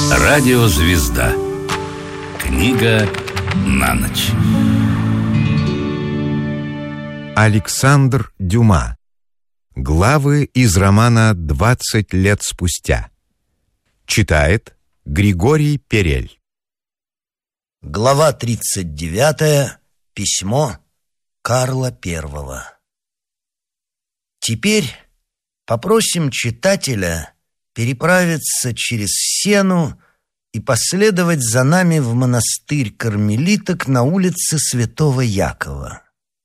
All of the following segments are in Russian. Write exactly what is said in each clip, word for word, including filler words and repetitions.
Радиозвезда. Книга на ночь. Александр Дюма. Главы из романа «Двадцать лет спустя». Читает Григорий Перель. Глава тридцать девятая. Письмо Карла Первого. Теперь попросим читателя переправиться через Сену и последовать за нами в монастырь кармелиток на улице Святого Якова.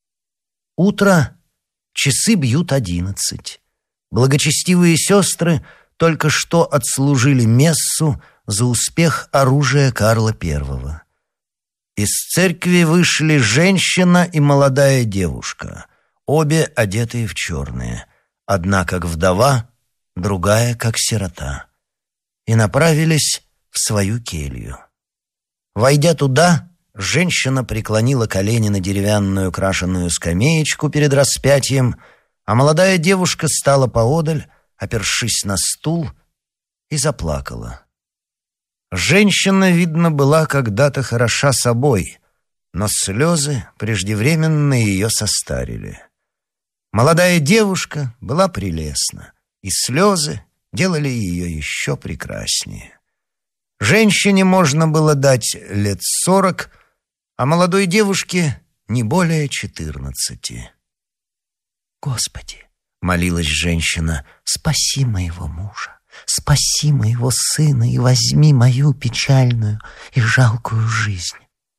Утро, часы бьют одиннадцать. Благочестивые сестры только что отслужили мессу за успех оружия Карла Первого. Из церкви вышли женщина и молодая девушка, обе одетые в черное, одна как вдова, другая как сирота, и направились в свою келью. Войдя туда, женщина преклонила колени на деревянную крашеную скамеечку перед распятием, а молодая девушка стала поодаль, опершись на стул, и заплакала. Женщина, видно, была когда-то хороша собой, но слезы преждевременно ее состарили. Молодая девушка была прелестна, и слезы делали ее еще прекраснее. Женщине можно было дать лет сорок, а молодой девушке не более четырнадцати. «Господи!» — молилась женщина, — «спаси моего мужа, спаси моего сына и возьми мою печальную и жалкую жизнь».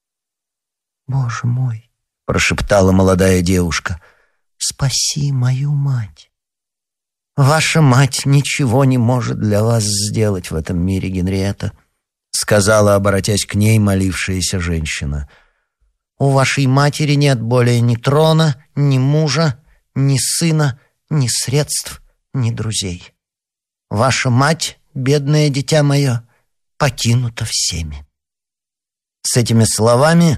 «Боже мой!» — прошептала молодая девушка, — «спаси мою мать». «Ваша мать ничего не может для вас сделать в этом мире, Генриетта», — сказала, обратясь к ней, молившаяся женщина. «У вашей матери нет более ни трона, ни мужа, ни сына, ни средств, ни друзей. Ваша мать, бедное дитя мое, покинута всеми». С этими словами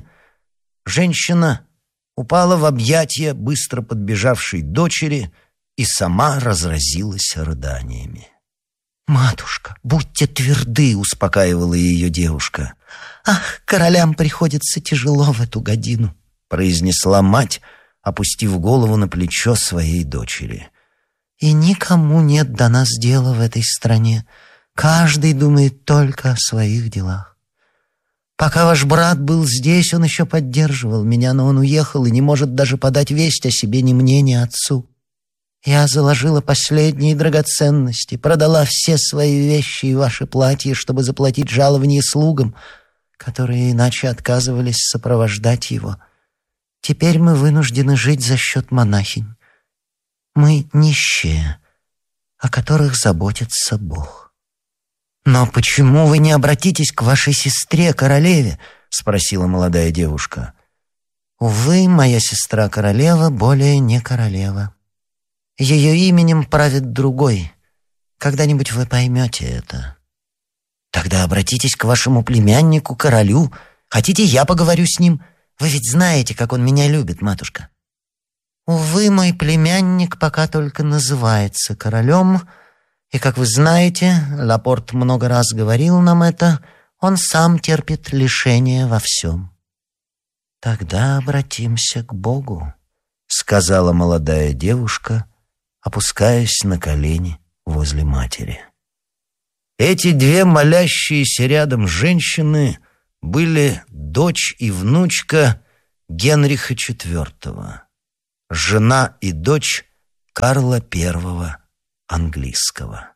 женщина упала в объятия быстро подбежавшей дочери и сама разразилась рыданиями. «Матушка, будьте тверды», — успокаивала ее девушка. «Ах, королям приходится тяжело в эту годину», — произнесла мать, опустив голову на плечо своей дочери. «И никому нет до нас дела в этой стране. Каждый думает только о своих делах. Пока ваш брат был здесь, он еще поддерживал меня, но он уехал и не может даже подать весть о себе ни мне, ни отцу. Я заложила последние драгоценности, продала все свои вещи и ваши платья, чтобы заплатить жалование слугам, которые иначе отказывались сопровождать его. Теперь мы вынуждены жить за счет монахинь. Мы нищие, о которых заботится Бог». «Но почему вы не обратитесь к вашей сестре, королеве?» — спросила молодая девушка. «Увы, моя сестра-королева более не королева. Ее именем правит другой. Когда-нибудь вы поймете это». «Тогда обратитесь к вашему племяннику, королю. Хотите, я поговорю с ним? Вы ведь знаете, как он меня любит, матушка». «Увы, мой племянник пока только называется королем, и, как вы знаете, Лапорт много раз говорил нам это, он сам терпит лишения во всем». «Тогда обратимся к Богу», — сказала молодая девушка, опускаясь на колени возле матери. Эти две молящиеся рядом женщины были дочь и внучка Генриха четвёртого, жена и дочь Карла Первого английского.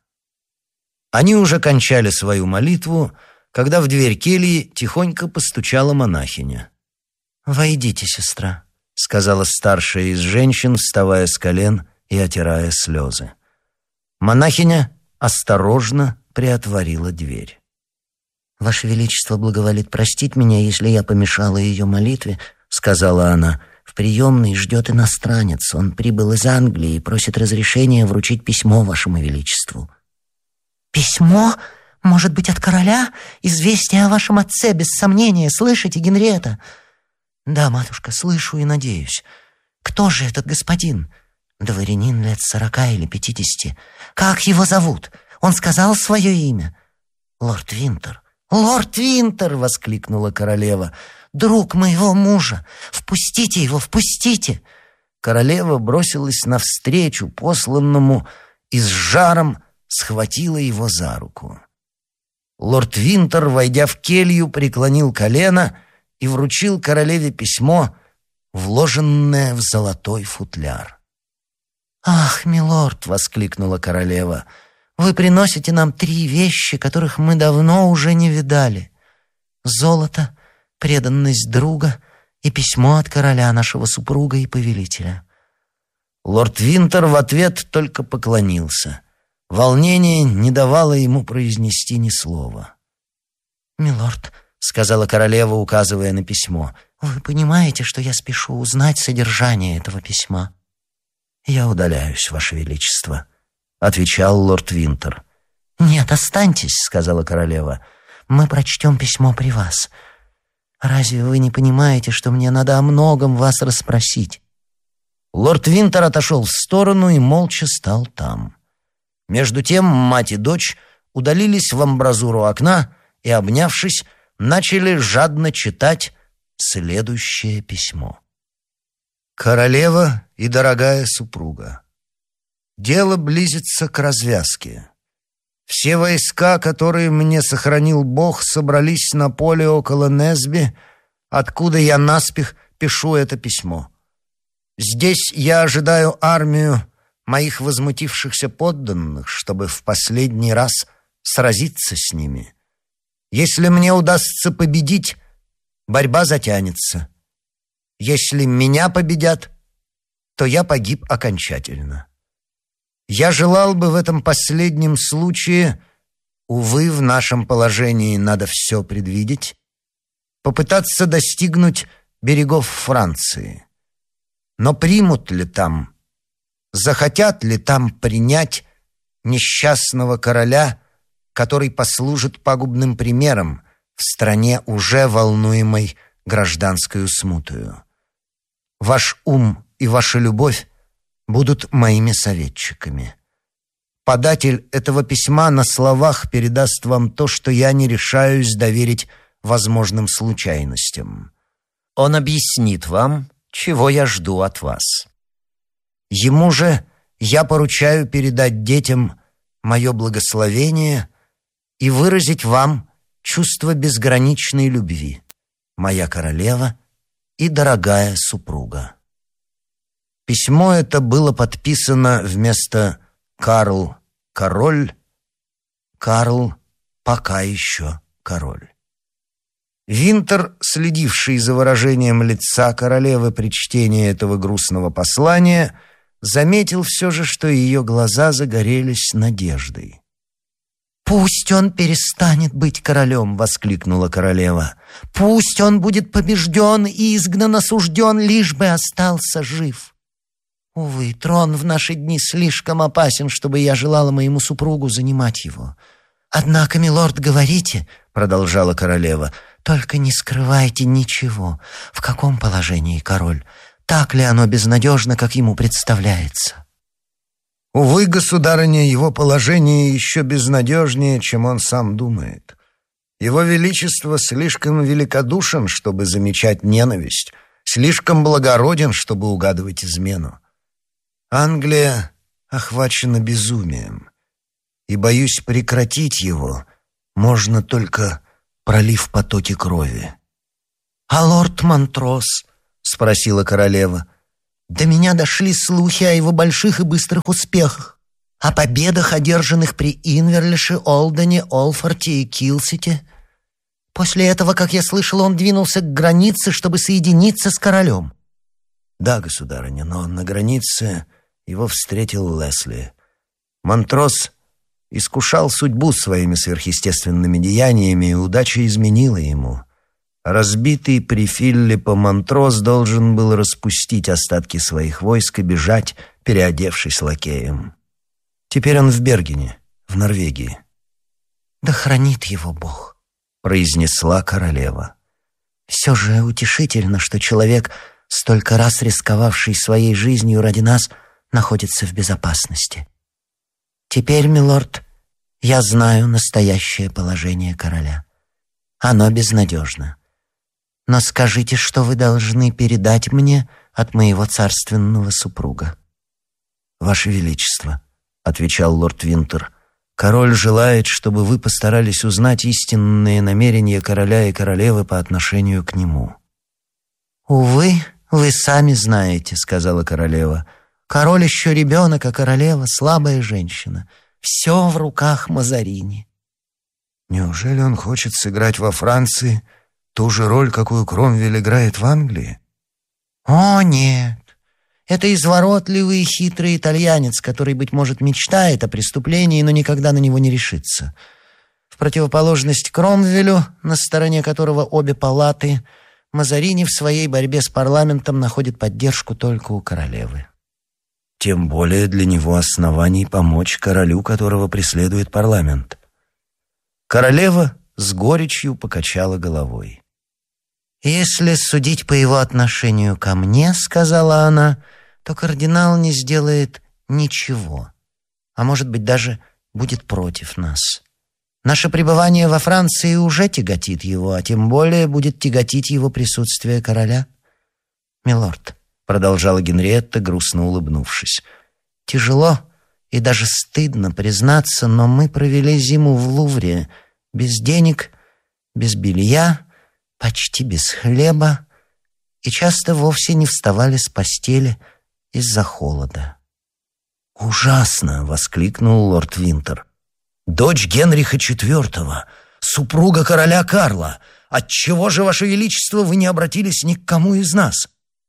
Они уже кончали свою молитву, когда в дверь кельи тихонько постучала монахиня. «Войдите, сестра», — сказала старшая из женщин, вставая с колен и отирая слезы. Монахиня осторожно приотворила дверь. «Ваше Величество благоволит простить меня, если я помешала ее молитве», — сказала она. «В приемной ждет иностранец. Он прибыл из Англии и просит разрешения вручить письмо Вашему Величеству». «Письмо? Может быть, от короля? Известие о вашем отце, без сомнения. Слышите, Генриетта?» «Да, матушка, слышу и надеюсь. Кто же этот господин?» «Дворянин лет сорока или пятидесяти. Как его зовут? Он сказал свое имя?» «Лорд Винтер! Лорд Винтер!» — воскликнула королева. «Друг моего мужа! Впустите его, впустите!» Королева бросилась навстречу посланному и с жаром схватила его за руку. Лорд Винтер, войдя в келью, преклонил колено и вручил королеве письмо, вложенное в золотой футляр. «Ах, милорд!» — воскликнула королева. «Вы приносите нам три вещи, которых мы давно уже не видали. Золото, преданность друга и письмо от короля, нашего супруга и повелителя». Лорд Винтер в ответ только поклонился. Волнение не давало ему произнести ни слова. «Милорд», — сказала королева, указывая на письмо, — «вы понимаете, что я спешу узнать содержание этого письма?» «Я удаляюсь, Ваше Величество», — отвечал лорд Винтер. «Нет, останьтесь», — сказала королева. «Мы прочтем письмо при вас. Разве вы не понимаете, что мне надо о многом вас расспросить?» Лорд Винтер отошел в сторону и молча стал там. Между тем мать и дочь удалились в амбразуру окна и, обнявшись, начали жадно читать следующее письмо. «Королева и дорогая супруга, дело близится к развязке. Все войска, которые мне сохранил Бог, собрались на поле около Несби, откуда я наспех пишу это письмо. Здесь я ожидаю армию моих возмутившихся подданных, чтобы в последний раз сразиться с ними. Если мне удастся победить, борьба затянется. Если меня победят, то я погиб окончательно. Я желал бы в этом последнем случае, увы, в нашем положении надо все предвидеть, попытаться достигнуть берегов Франции. Но примут ли там, захотят ли там принять несчастного короля, который послужит пагубным примером в стране, уже волнуемой гражданскую смутою? Ваш ум и ваша любовь будут моими советчиками. Податель этого письма на словах передаст вам то, что я не решаюсь доверить возможным случайностям. Он объяснит вам, чего я жду от вас. Ему же я поручаю передать детям мое благословение и выразить вам чувство безграничной любви, моя королева и дорогая супруга». Письмо это было подписано вместо «Карл король» «Карл пока еще король». Винтер, следивший за выражением лица королевы при чтении этого грустного послания, заметил все же, что ее глаза загорелись надеждой. «Пусть он перестанет быть королем!» — воскликнула королева. «Пусть он будет побежден и изгнан, осужден, лишь бы остался жив! Увы, трон в наши дни слишком опасен, чтобы я желала моему супругу занимать его. Однако, милорд, говорите, — продолжала королева, — только не скрывайте ничего. В каком положении король? Так ли оно безнадежно, как ему представляется?» «Увы, государыня, его положение еще безнадежнее, чем он сам думает. Его Величество слишком великодушен, чтобы замечать ненависть, слишком благороден, чтобы угадывать измену. Англия охвачена безумием, и, боюсь, прекратить его можно только пролив потоки крови». «А лорд Монтрос?» — спросила королева. «До меня дошли слухи о его больших и быстрых успехах, о победах, одержанных при Инверлише, Олдене, Олфорте и Килсите. После этого, как я слышала, он двинулся к границе, чтобы соединиться с королем». «Да, государыня, но на границе его встретил Лесли. Монтрос искушал судьбу своими сверхъестественными деяниями, и удача изменила ему. Разбитый при Филлипа Монтрос должен был распустить остатки своих войск и бежать, переодевшись лакеем. Теперь он в Бергене, в Норвегии». «Да хранит его Бог», — произнесла королева. «Все же утешительно, что человек, столько раз рисковавший своей жизнью ради нас, находится в безопасности. Теперь, милорд, Я знаю настоящее положение короля. Оно безнадежно. Но скажите, что вы должны передать мне от моего царственного супруга». «Ваше Величество», — отвечал лорд Винтер, — «король желает, чтобы вы постарались узнать истинные намерения короля и королевы по отношению к нему». «Увы, вы сами знаете», — сказала королева. «Король еще ребенок, а королева — слабая женщина. Все в руках Мазарини». «Неужели он хочет сыграть во Франции ту же роль, какую Кромвель играет в Англии?» «О, нет. Это изворотливый и хитрый итальянец, который, быть может, мечтает о преступлении, но никогда на него не решится. В противоположность Кромвелю, на стороне которого обе палаты, Мазарини в своей борьбе с парламентом находит поддержку только у королевы». «Тем более для него оснований помочь королю, которого преследует парламент». Королева с горечью покачала головой. «Если судить по его отношению ко мне, — сказала она, — то кардинал не сделает ничего, а может быть даже будет против нас. Наше пребывание во Франции уже тяготит его, а тем более будет тяготить его присутствие короля. Милорд, — продолжала Генриетта, грустно улыбнувшись, — тяжело и даже стыдно признаться, но мы провели зиму в Лувре без денег, без белья, почти без хлеба и часто вовсе не вставали с постели из-за холода». «Ужасно!» — воскликнул лорд Винтер. «Дочь Генриха четвёртого, супруга короля Карла. Отчего же, Ваше Величество, вы не обратились ни к кому из нас?»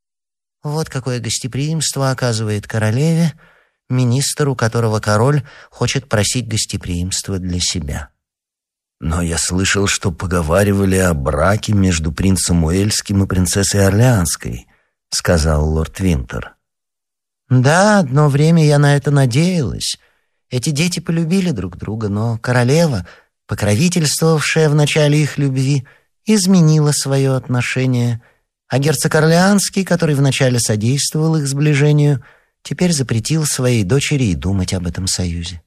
Вот какое гостеприимство оказывает королеве министр, у которого король хочет просить гостеприимства для себя. «Но я слышал, что поговаривали о браке между принцем Уэльским и принцессой Орлеанской», — сказал лорд Винтер. «Да, одно время я на это надеялась. Эти дети полюбили друг друга, но королева, покровительствовавшая в начале их любви, изменила свое отношение, а герцог Орлеанский, который вначале содействовал их сближению, теперь запретил своей дочери и думать об этом союзе».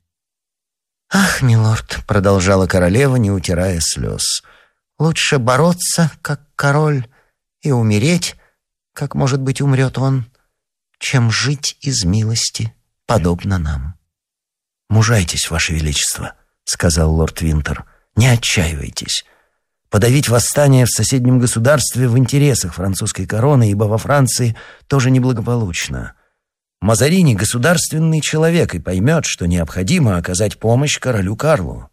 «Ах, милорд», — продолжала королева, не утирая слез, — «лучше бороться, как король, и умереть, как, может быть, умрет он, чем жить из милости, подобно нам». «Мужайтесь, Ваше Величество», — сказал лорд Винтер. «Не отчаивайтесь. Подавить восстание в соседнем государстве в интересах французской короны, ибо во Франции тоже неблагополучно. Мазарини — государственный человек и поймет, что необходимо оказать помощь королю Карлу».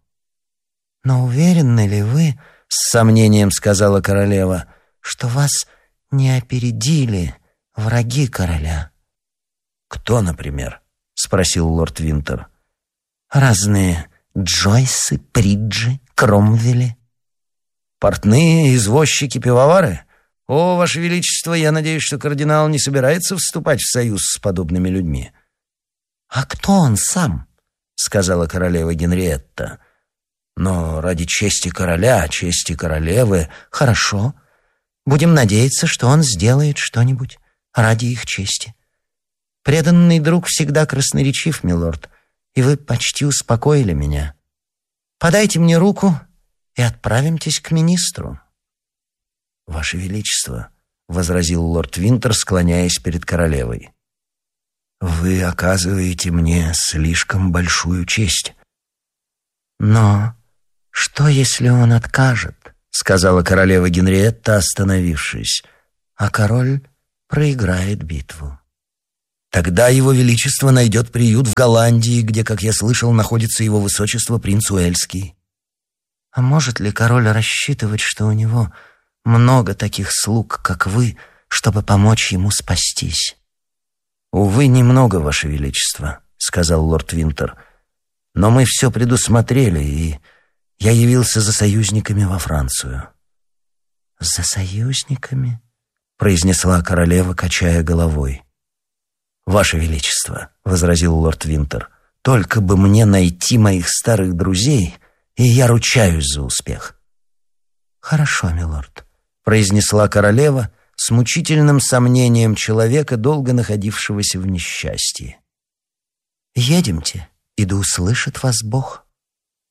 «Но уверены ли вы, — с сомнением сказала королева, — что вас не опередили враги короля?» «Кто, например?» — спросил лорд Винтер. «Разные Джойсы, Приджи, Кромвели». «Портные, извозчики, пивовары? О, Ваше Величество, я надеюсь, что кардинал не собирается вступать в союз с подобными людьми». «А кто он сам?» — сказала королева Генриетта. «Но ради чести короля, чести королевы...» «Хорошо. Будем надеяться, что он сделает что-нибудь ради их чести. Преданный друг всегда красноречив, милорд, и вы почти успокоили меня. Подайте мне руку и отправимтесь к министру». «Ваше Величество», — возразил лорд Винтер, склоняясь перед королевой, — «вы оказываете мне слишком большую честь». «Но что, если он откажет?» — сказала королева Генриетта, остановившись. «А король проиграет битву». «Тогда его величество найдет приют в Голландии, где, как я слышал, находится его высочество принц Уэльский». «А может ли король рассчитывать, что у него много таких слуг, как вы, чтобы помочь ему спастись?» «Увы, немного, Ваше Величество», — сказал лорд Винтер. «Но мы все предусмотрели, и я явился за союзниками во Францию». «За союзниками?» — произнесла королева, качая головой. «Ваше Величество», — возразил лорд Винтер, — «только бы мне найти моих старых друзей, и я ручаюсь за успех». «Хорошо, милорд», — произнесла королева с мучительным сомнением человека, долго находившегося в несчастье. «Едемте, и да услышит вас Бог».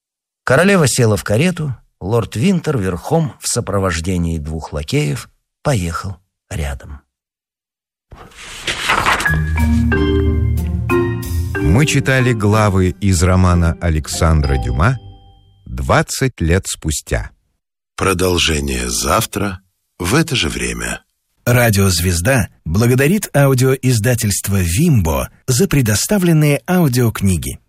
Королева села в карету, лорд Винтер верхом в сопровождении двух лакеев поехал рядом. Мы читали главы из романа Александра Дюма «двадцать лет спустя». Продолжение завтра в это же время. Радиозвезда благодарит аудиоиздательство «Вимбо» за предоставленные аудиокниги.